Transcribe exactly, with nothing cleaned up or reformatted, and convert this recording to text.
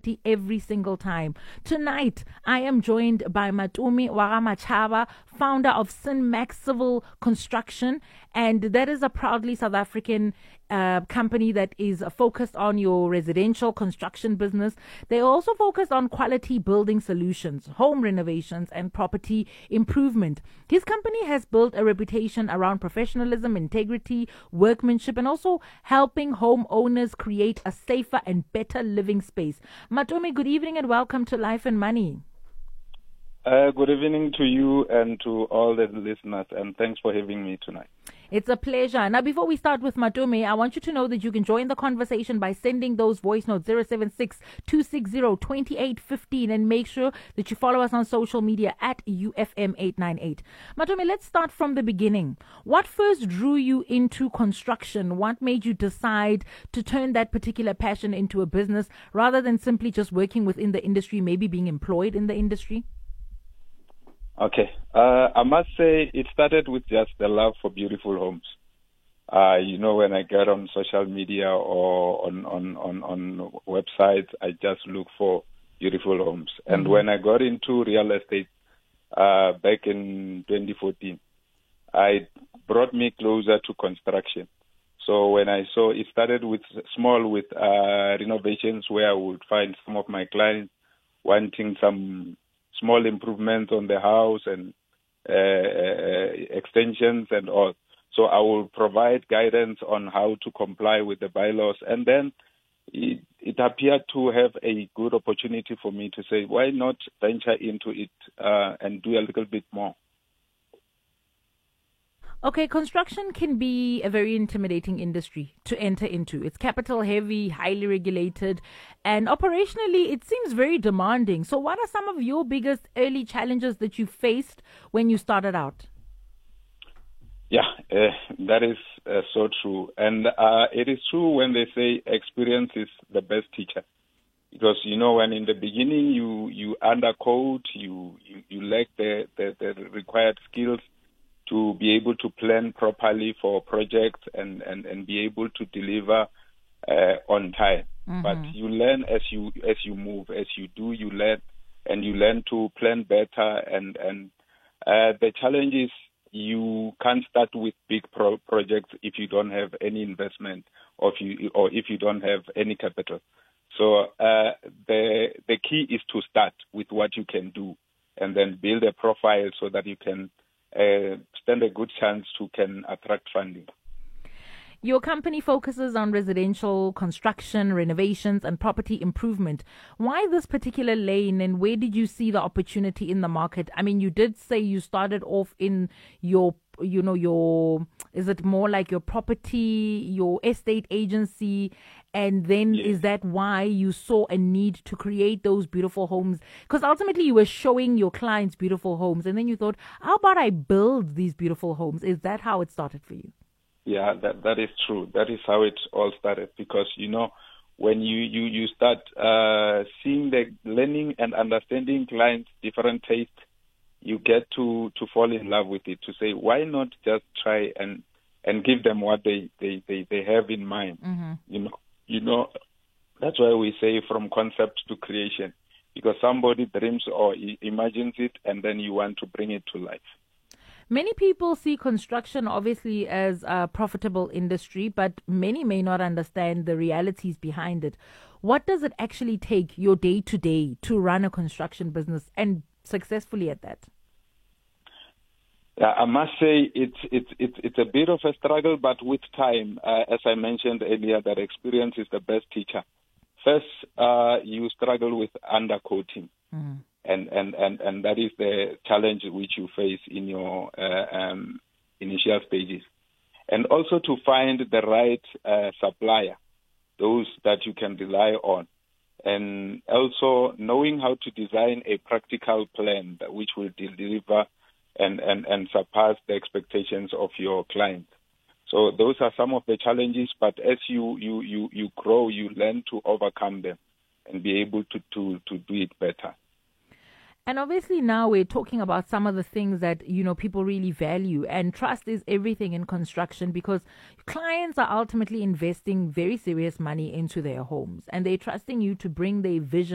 safety every single time. Tonight, I am joined by Matumi Wagamachaba, founder of Sinmax Civil Construction, and that is a proudly South African uh, company that is focused on your residential construction business. They also focus on quality building solutions, home renovations, and property improvement. His company has built a reputation around professionalism, integrity, workmanship, and also helping homeowners create a safer and better living space. Matumi, good evening and welcome to Life and Money. Uh, good evening to you and to all the listeners, and thanks for having me tonight. It's a pleasure. Now, before we start with Matumi, I want you to know that you can join the conversation by sending those voice notes zero seven six, two six zero, two eight one five and make sure that you follow us on social media at U F M eight nine eight. Matumi, let's start from the beginning. What first drew you into construction? What made you decide to turn that particular passion into a business rather than simply just working within the industry, maybe being employed in the industry? Okay. Uh, I must say it started with just the love for beautiful homes. Uh, you know, when I get on social media or on, on, on, on websites, I just look for beautiful homes. Mm-hmm. And when I got into real estate uh, back in twenty fourteen, it brought me closer to construction. So when I saw it started with small with uh, renovations where I would find some of my clients wanting some small improvements on the house and uh, uh, extensions and all. So I will provide guidance on how to comply with the bylaws. And then it, it appeared to have a good opportunity for me to say, why not venture into it uh, and do a little bit more? Okay, construction can be a very intimidating industry to enter into. It's capital heavy, highly regulated, and operationally it seems very demanding. So what are some of your biggest early challenges that you faced when you started out? Yeah, uh, that is uh, so true. And uh, it is true when they say experience is the best teacher. Because, you know, when in the beginning you, you undercode, you, you, you lack the, the, the required skills to be able to plan properly for projects and, and, and be able to deliver uh, on time. Mm-hmm. But you learn as you as you move, as you do, you learn, and you learn to plan better. And, and uh, the challenge is you can't start with big pro- projects if you don't have any investment or if you, or if you don't have any capital. So uh, the the key is to start with what you can do and then build a profile so that you can Uh, stand a good chance to can attract funding. Your company focuses on residential construction, renovations, and property improvement. Why this particular lane, and where did you see the opportunity in the market? I mean, you did say you started off in your, you know, your, is it more like your property, your estate agency, and then yes. Is that why you saw a need to create those beautiful homes? Because ultimately you were showing your clients beautiful homes, and then you thought, how about I build these beautiful homes? Is that how it started for you? Yeah, that that is true. That is how it all started. Because, you know, when you, you, you start uh, seeing the learning and understanding clients' different tastes, you get to, to fall in love with it, to say, why not just try and, and give them what they, they, they, they have in mind? Mm-hmm. You know, you know, that's why we say from concept to creation, because somebody dreams or imagines it and then you want to bring it to life. Many people see construction obviously as a profitable industry, but many may not understand the realities behind it. What does it actually take your day to day to run a construction business and successfully at that? Yeah, I must say it's it's it's it's a bit of a struggle, but with time, uh, as I mentioned earlier, that experience is the best teacher. First, uh, you struggle with undercoating. Mm-hmm. And, and, and, and that is the challenge which you face in your uh, um, initial stages. And also to find the right uh, supplier, those that you can rely on. And also knowing how to design a practical plan that which will deliver and, and, and surpass the expectations of your client. So those are some of the challenges, but as you, you, you, you grow, you learn to overcome them and be able to, to, to do it better. And obviously now we're talking about some of the things that, you know, people really value, and trust is everything in construction, because clients are ultimately investing very serious money into their homes and they're trusting you to bring their vision